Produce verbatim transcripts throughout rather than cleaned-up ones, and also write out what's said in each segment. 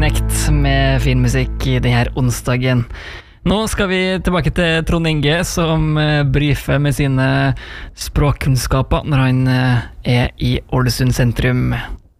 Knekt med fin musikk i denne onsdagen. Nå skal vi tilbake til Trond Inge, som briefer med sine språkkunnskaper når han er i Ålesund sentrum.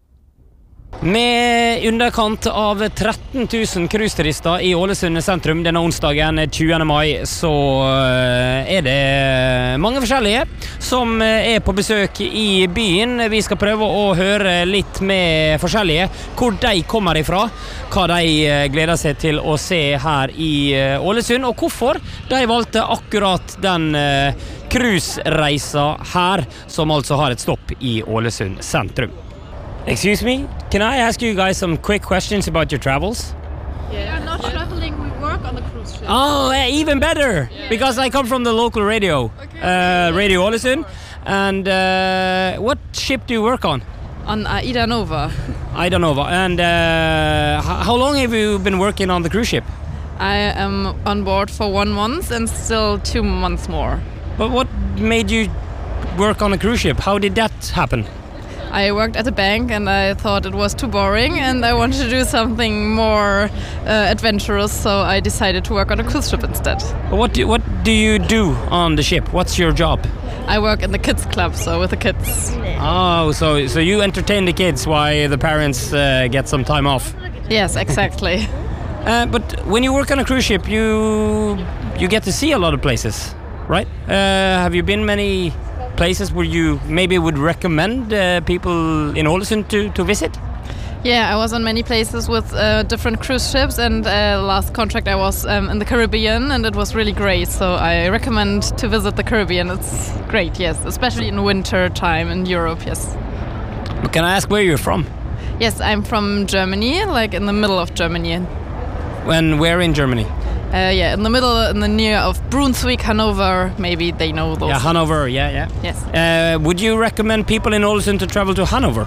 Med underkant av tretten tusen cruiseturister i Ålesund sentrum denne onsdagen tjuende mai, så er det mange forskjellige som er på besøk i byen. Vi skal prøve å høre litt med forskjellige hvor de kommer ifra, hva de gleder seg til å se her i Ålesund, og hvorfor de valgte akkurat den cruisereisa her, som altså har et stopp i Ålesund sentrum. Excuse me, can I ask you guys some quick questions about your travels? Yeah, we're not traveling, we work on the cruise ship. Oh, even better, yeah. Because I come from the local radio, okay. uh, Radio Ålesund. And uh, what ship do you work on? On Ida Nova. Ida Nova. And uh, how long have you been working on the cruise ship? I am on board for one month and still two months more. But what made you work on a cruise ship? How did that happen? I worked at a bank and I thought it was too boring and I wanted to do something more uh, adventurous, so I decided to work on a cruise ship instead. What do, what do you do on the ship? What's your job? I work in the kids club, so with the kids. Oh, so so you entertain the kids while the parents uh, get some time off? Yes, exactly. uh, but when you work on a cruise ship, you you get to see a lot of places, right? Uh, have you been many places where you maybe would recommend uh, people in Ålesund to, to visit? Yeah, I was on many places with uh, different cruise ships, and uh, last contract I was um, in the Caribbean, and it was really great, so I recommend to visit the Caribbean. It's great, yes, especially in winter time in Europe, yes. Can I ask where you're from? Yes, I'm from Germany, like in the middle of Germany. When where in Germany? Uh, yeah, in the middle, in the near of Brunswick, Hanover, maybe they know those. Yeah, Hanover, yeah, yeah. Yes. Uh, would you recommend people in Ålesund to travel to Hanover?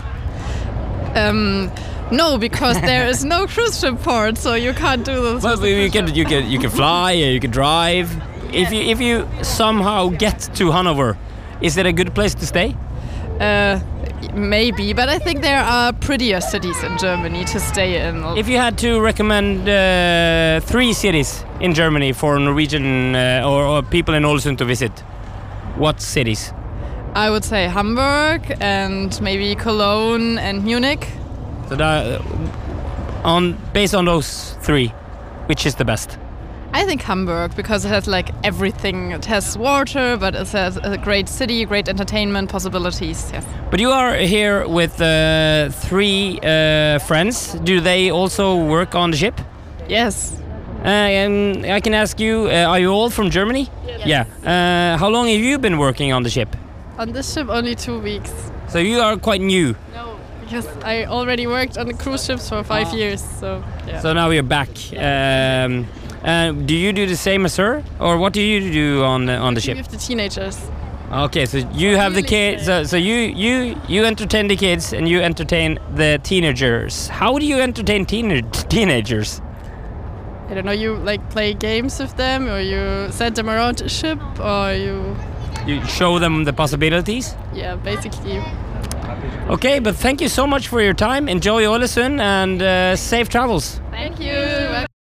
Um, no, because there is no cruise ship port, so you can't do those. Well, you can, you can, you can fly, you can drive. Yeah. If you, if you somehow get to Hanover, is it a good place to stay? Uh, maybe, but I think there are prettier cities in Germany to stay in. If you had to recommend uh, three cities in Germany for Norwegian uh, or, or people in Ålesund to visit, what cities? I would say Hamburg and maybe Cologne and Munich. So that, on based on those three, which is the best? I think Hamburg, because it has like everything. It has water, but it has a great city, great entertainment possibilities. Yes. But you are here with uh, three uh, friends. Do they also work on the ship? Yes. Uh, and I can ask you, uh, are you all from Germany? Yes. Yeah. Uh, how long have you been working on the ship? On this ship, only two weeks. So you are quite new. No, because I already worked on the cruise ships for five ah. years. So yeah. So now you're back. Um, Uh, do you do the same as her, or what do you do on the, on the ship? With the teenagers. Okay, so you have the kids. So, so you you you entertain the kids and you entertain the teenagers. How do you entertain teen teenagers? I don't know. You like play games with them, or you send them around the ship, or you. You show them the possibilities. Yeah, basically. Okay, but thank you so much for your time. Enjoy Ålesund and uh, safe travels. Thank you.